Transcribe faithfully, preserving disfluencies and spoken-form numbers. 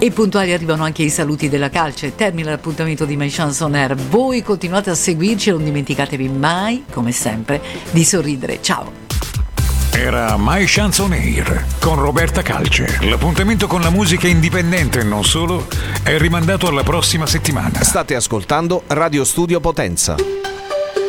E puntuali arrivano anche i saluti della Calce. Termina l'appuntamento di My Chanson Air. Voi continuate a seguirci e non dimenticatevi mai, come sempre, di sorridere. Ciao. Era My Chanson Air con Roberta Calce. L'appuntamento con la musica indipendente e non solo è rimandato alla prossima settimana. State ascoltando Radio Studio Potenza.